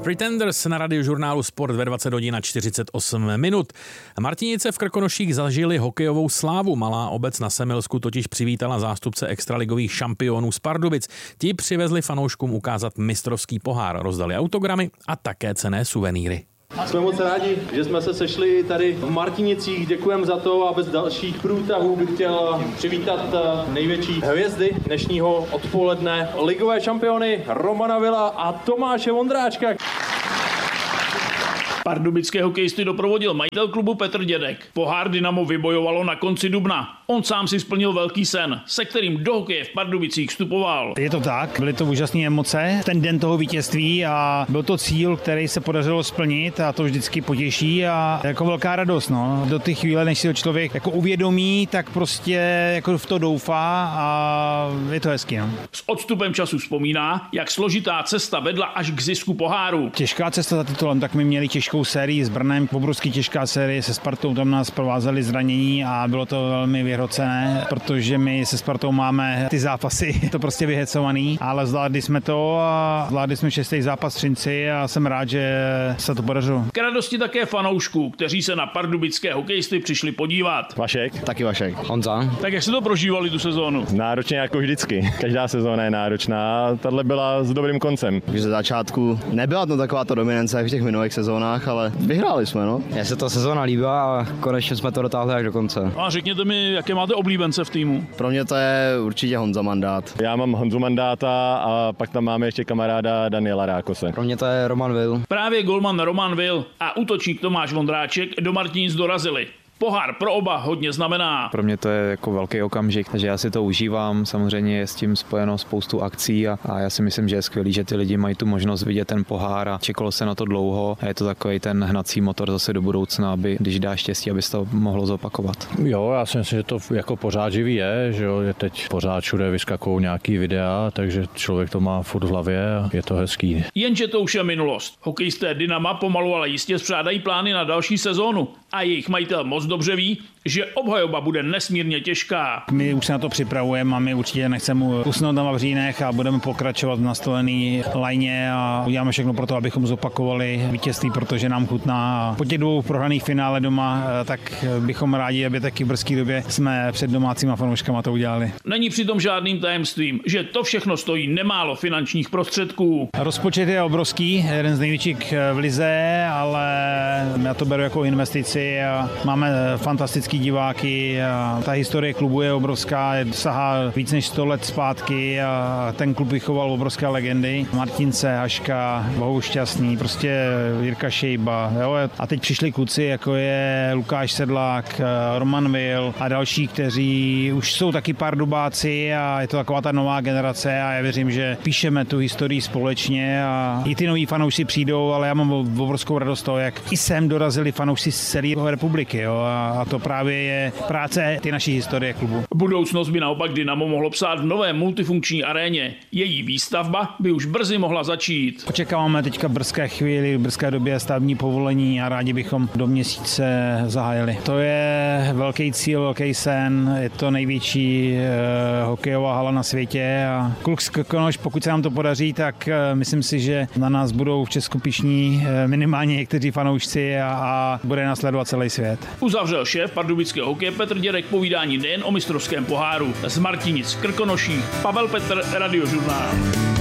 Pretenders na Radiožurnálu Sport ve 20 hodin a 48 minut. Martinice v Krkonoších zažili hokejovou slávu. Malá obec na Semilsku totiž přivítala zástupce extraligových šampionů z Pardubic. Ti přivezli fanouškům ukázat mistrovský pohár, rozdali autogramy a také cenné suvenýry. Jsme moc rádi, že jsme se sešli tady v Martinicích. Děkujeme za to a bez dalších průtahů bych chtěl přivítat největší hvězdy dnešního odpoledne. Ligové šampiony Romana Villa a Tomáše Vondráčka. Pardubické hokejisty doprovodil majitel klubu Petr Dědek. Pohár Dynamo vybojovalo na konci dubna. On sám si splnil velký sen, se kterým do hokeje v Pardubicích vstupoval. Je to tak, byly to úžasné emoce, ten den toho vítězství a byl to cíl, který se podařilo splnit a to vždycky potěší a jako velká radost. No. Do té chvíle, než si to člověk jako uvědomí, tak prostě jako v to doufá a je to hezký. No. S odstupem času vzpomíná, jak složitá cesta vedla až k zisku poháru. Těžká cesta za titulem, tak my měli těžkou sérii s Brnem, obrovský těžká série se Spartou, tam nás provázeli zranění a bylo to velmi vyhrocené, protože my se Spartou máme ty zápasy, to prostě vyhecovaný, ale zvládli jsme to a zvládli jsme 6. zápas v Třinci a jsem rád, že se to podařilo. K radosti také fanoušků, kteří se na pardubické hokejisty přišli podívat. Vašek. Taky Vašek. Honza. Tak jak se to prožívali tu sezónu? Náročně jako vždycky. Každá sezóna je náročná, tahle byla s dobrým koncem. Takže ze začátku nebyla to takováto dominance v těch minulých sezónách, ale vyhráli jsme, no. Mně se ta sezóna líbila a konečně jsme to dotáhli až do konce. A řekněte mi, jaké máte oblíbence v týmu? Pro mě to je určitě Honza Mandát. Já mám Honzu Mandáta a pak tam máme ještě kamaráda Daniela Rákose. Pro mě to je Roman Will. Právě golman Roman Will a útočník Tomáš Vondráček do Martinic dorazili. Pohár pro oba hodně znamená. Pro mě to je jako velký okamžik, takže já si to užívám. Samozřejmě je s tím spojeno spoustu akcí a já si myslím, že je skvělý, že ty lidi mají tu možnost vidět ten pohár a čekalo se na to dlouho. A je to takový ten hnací motor zase do budoucna, aby když dá štěstí, aby se to mohlo zopakovat. Jo, já si myslím, že to jako pořád živý je, že jo, je teď pořád všude vyskakují nějaký videa, takže člověk to má furt v hlavě a je to hezký. Jenže to už je minulost. Hokejisté Dynama pomalu ale jistě spřádají plány na další sezónu a jejich majitel moc dobře ví, že obhajoba bude nesmírně těžká. My už se na to připravujeme a my určitě nechceme usnout na vavřínech a budeme pokračovat v nastolený lajně a uděláme všechno pro to, abychom zopakovali vítězství, protože nám chutná. A po těch 2 prohraných finále doma, tak bychom rádi, aby taky v brzké době jsme před domácíma fanouškama to udělali. Není přitom žádným tajemstvím, že to všechno stojí nemálo finančních prostředků. Rozpočet je obrovský, jeden z největších v lize, ale já to beru jako investici a máme fantastický diváky a ta historie klubu je obrovská, sahá víc než 100 let zpátky a ten klub vychoval obrovské legendy. Martince, Haška, Bohu Šťastný, prostě Jirka Šejba. Jo? A teď přišli kluci, jako je Lukáš Sedlák, Roman Will a další, kteří už jsou taky pardubáci a je to taková ta nová generace a já věřím, že píšeme tu historii společně a i ty noví fanoušci přijdou, ale já mám obrovskou radost toho, jak i sem dorazili fanoušci z celé republiky. Jo? A to právě je práce ty naší historie klubu. Budoucnost by naopak Dynamo mohlo psát v nové multifunkční aréně. Její výstavba by už brzy mohla začít. Očekáváme teďka v brzké chvíli, v brzké době stavební povolení a rádi bychom do měsíce zahájili. To je velký cíl, velký sen, je to největší hokejová hala na světě a kluk z Krkonoš, pokud se nám to podaří, tak myslím si, že na nás budou v Česku pyšní minimálně někteří fanoušci a bude následovat celý svět. Uzavřel šéf pardubického hokeje Petr Dědek povídání nejen o mistrovském poháru. Z Martinic, Krkonoší, Pavel Petr, Radiožurnál.